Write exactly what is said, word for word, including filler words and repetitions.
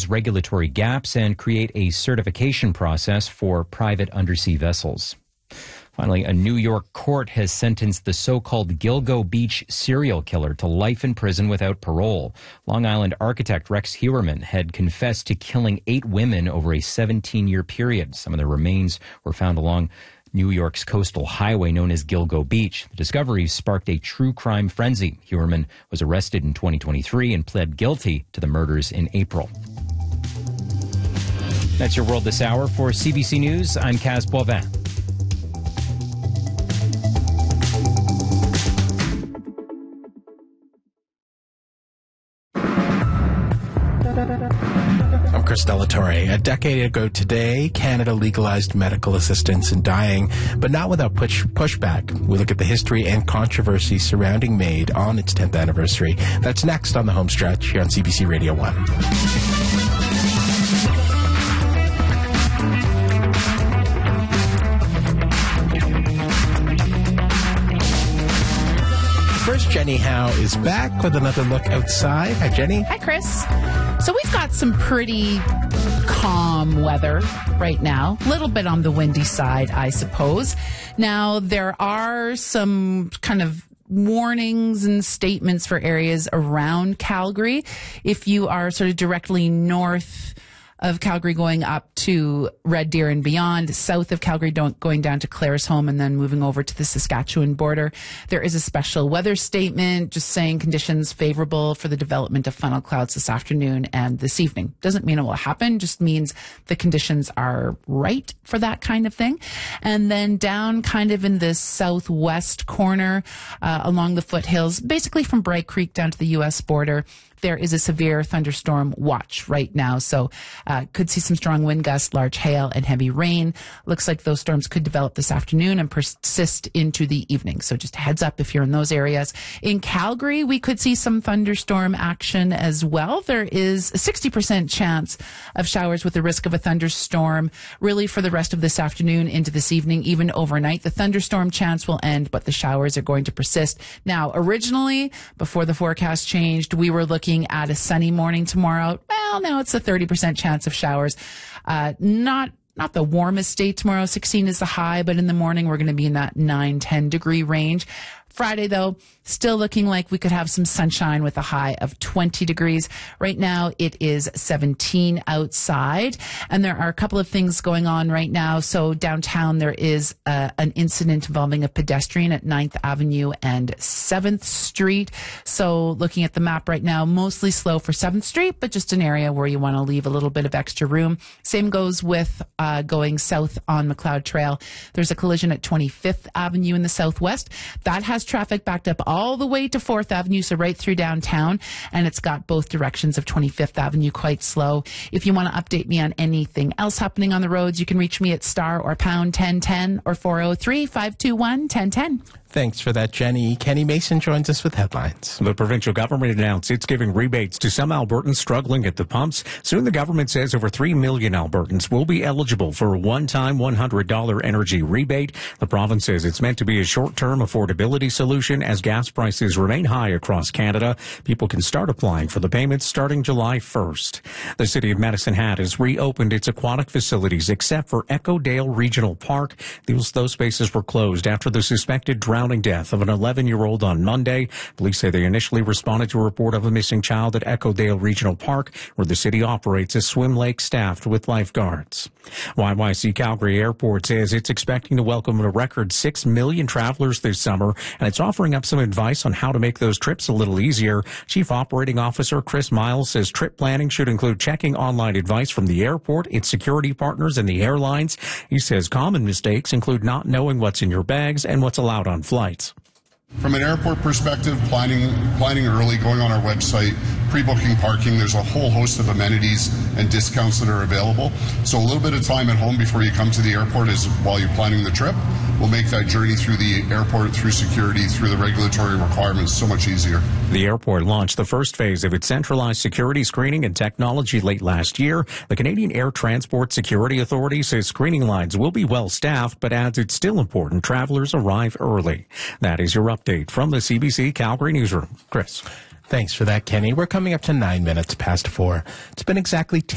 close regulatory gaps and create a certification process for private undersea vessels. Finally, a New York court has sentenced the so-called Gilgo Beach serial killer to life in prison without parole. Long Island architect Rex Heuermann had confessed to killing eight women over a seventeen-year period. Some of their remains were found along New York's coastal highway known as Gilgo Beach. The discovery sparked a true crime frenzy. Heuermann was arrested in twenty twenty-three and pled guilty to the murders in April. That's your World This Hour. For C B C News, I'm Kaz Boivin. I'm Chris Delatorre. A decade ago today, Canada legalized medical assistance in dying, but not without push pushback. We look at the history and controversy surrounding MAID on its tenth anniversary. That's next on the home stretch here on C B C Radio one. First, Jenny Howe is back with another look outside. Hi, Jenny. Hi, Chris. So we've got some pretty calm weather right now. A little bit on the windy side, I suppose. Now, there are some kind of warnings and statements for areas around Calgary. If you are sort of directly north of Calgary going up to Red Deer and beyond, south of Calgary don't, going down to Claresholm and then moving over to the Saskatchewan border, there is a special weather statement just saying conditions favorable for the development of funnel clouds this afternoon and this evening. Doesn't mean it will happen, just means the conditions are right for that kind of thing. And then down kind of in the southwest corner uh, along the foothills, basically from Bright Creek down to the U S border, there is a severe thunderstorm watch right now. So uh, could see some strong wind gusts, large hail, and heavy rain. Looks like those storms could develop this afternoon and persist into the evening. So just a heads up if you're in those areas. In Calgary, we could see some thunderstorm action as well. There is a sixty percent chance of showers with the risk of a thunderstorm really for the rest of this afternoon into this evening, even overnight. The thunderstorm chance will end, but the showers are going to persist. Now, originally, before the forecast changed, we were looking at a sunny morning tomorrow. Well, now it's a thirty percent chance of showers. Uh, not not the warmest day tomorrow. sixteen is the high, but in the morning we're going to be in that nine, ten degree range. Friday, though, still looking like we could have some sunshine with a high of twenty degrees. Right now, it is seventeen outside, and there are a couple of things going on right now. So downtown, there is uh, an incident involving a pedestrian at ninth Avenue and seventh Street. So looking at the map right now, mostly slow for seventh Street, but just an area where you want to leave a little bit of extra room. Same goes with uh, going south on McLeod Trail. There's a collision at twenty-fifth Avenue in the southwest. That has traffic backed up all the way to fourth Avenue, so right through downtown, and it's got both directions of twenty-fifth Avenue quite slow. If you want to update me on anything else happening on the roads, you can reach me at star or pound ten ten or four oh three, five two one, ten ten. Thanks for that, Jenny. Kenny Mason joins us with headlines. The provincial government announced it's giving rebates to some Albertans struggling at the pumps. Soon the government says over three million Albertans will be eligible for a one-time one hundred dollars energy rebate. The province says it's meant to be a short-term affordability solution as gas prices remain high across Canada. People can start applying for the payments starting July first. The city of Medicine Hat has reopened its aquatic facilities except for Echo Dale Regional Park. Those, those spaces were closed after the suspected drowning death of an eleven-year-old on Monday. Police say they initially responded to a report of a missing child at Echo Dale Regional Park, where the city operates a swim lake staffed with lifeguards. Y Y C Calgary Airport says it's expecting to welcome a record six million travelers this summer, and it's offering up some advice on how to make those trips a little easier. Chief Operating Officer Chris Miles says trip planning should include checking online advice from the airport, its security partners, and the airlines. He says common mistakes include not knowing what's in your bags and what's allowed on flights. From an airport perspective, planning planning early, going on our website, pre-booking parking, there's a whole host of amenities and discounts that are available. So a little bit of time at home before you come to the airport is while you're planning the trip will make that journey through the airport, through security, through the regulatory requirements so much easier. The airport launched the first phase of its centralized security screening and technology late last year. The Canadian Air Transport Security Authority says screening lines will be well staffed, but adds it's still important travelers arrive early. That is your update from the C B C Calgary Newsroom. Chris. Thanks for that, Kenny. We're coming up to nine minutes past four. It's been exactly